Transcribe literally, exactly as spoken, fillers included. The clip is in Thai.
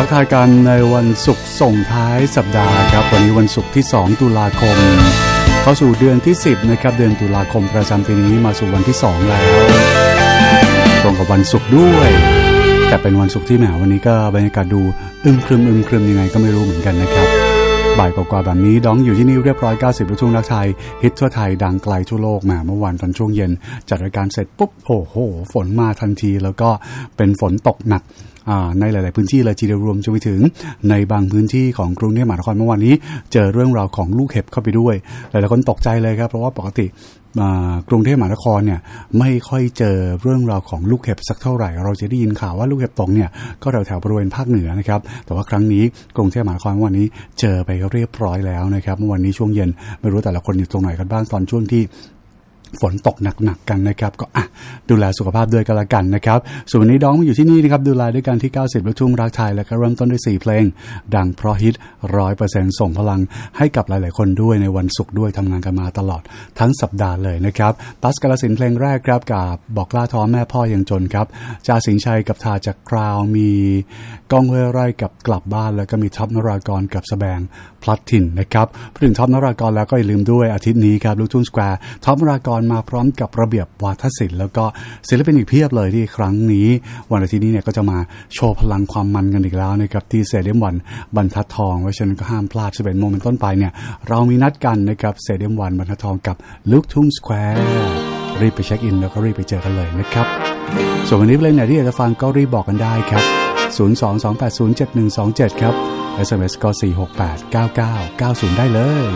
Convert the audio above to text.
กทายกันในวันศุกร์ส่งท้ายสัปดาห์ครับวันนี้วันศุกร์ที่สองตุลาคมเข้าสู่เดือนที่สิบนะครับเดือนตุลาคมประจำปีนี้มาสู่วันที่สองแล้วตรงกับวันศุกร์ด้วยแต่เป็นวันศุกร์ที่แหมวันนี้ก็บรรยากาศดูอึมครึมอึมครึมยังไงก็ไม่รู้เหมือนกันนะครับบ่ายกว่าๆแบบนี้ดองอยู่ที่นี่เรียบร้อยเก้าสิบลูกทุ่งรักไทยฮิตทั่วไทยดังไกลทั่วโลกมาเมื่อวานตอนช่วงเย็นจัดรายการเสร็จปุ๊บโอ้โหฝนมาทันทีแล้วก็เป็นฝนตกหนักในหลายๆพื้นที่เลยทีเดียวรวมจนไปถึงในบางพื้นที่ของกรุงเทพมหานครเมื่อวานนี้เจอเรื่องราวของลูกเห็บเข้าไปด้วยหลายๆคนตกใจเลยครับเพราะว่าปกติกรุงเทพมหานครเนี่ยไม่ค่อยเจอเรื่องราวของลูกเห็บสักเท่าไหร่เราจะได้ยินข่าวว่าลูกเห็บตกเนี่ยก็แถวแถวบริเวณภาคเหนือนะครับแต่ว่าครั้งนี้กรุงเทพมหานครวันนี้เจอไปเรียบร้อยแล้วนะครับเมื่อวันนี้ช่วงเย็นไม่รู้แต่ละคนอยู่ตรงไหนกันบ้างตอนช่วงที่ฝนตกหนักๆกันนะครับก็อ่ะดูแลสุขภาพด้วยกันละกันนะครับส่วนวันนี้ดองมาอยู่ที่นี่นะครับดูแลด้วยกันที่เก้าสิบลูกทุ่งรักไทยแล้วก็เริ่มต้นด้วยสี่เพลงดังเพราะฮิต หนึ่งร้อยเปอร์เซ็นต์ ส่งพลังให้กับหลายๆคนด้วยในวันศุกร์ด้วยทำงานกันมาตลอดทั้งสัปดาห์เลยนะครับตัสกาลสินเพลงแรกครับกับบอกล่าท้อแม่พ่อยังจนครับจ่าสิงห์ชัยกับทาจากกราวมีก้องห้วยไร่กับกลับบ้านแล้วก็มีท็อปนรากรกับแสบงพลัดถิ่นนะครับพูดถึงท็อปนรากรแล้วก็อย่าลืมด้วยอาทิตย์นี้ครับลูกทุ่งสแควร์ท็อปนรากรมาพร้อมกับระเบียบวาทศิลป์แล้วก็ศิลปินอีกเพียบเลยที่ครั้งนี้วันอาทิตย์นี้เนี่ยก็จะมาโชว์พลังความมันกันอีกแล้วนะครับที่สเตเดียมวันบรรทัดทองเพราะฉะนั้นก็ห้ามพลาดสิบเอ็ดโมงเป็นต้นไปเนี่ยเรามีนัดกันนะครับสเตเดียมวันบรรทัดทองกับลูกทุ่งสแควร์รีบไปเช็คอินแล้วก็รีบไปเจอกันเลยนะครับส่วนวันนี้เพลงไหนที่อยากจะฟังก็รีบบอกกันได้ครับศูนย์ สอง สอง แปด ศูนย์ เจ็ด หนึ่ง สอง เจ็ดครับ เอส เอ็ม เอส ก็ สี่ หก แปด เก้า เก้า เก้า ศูนย์ได้เลย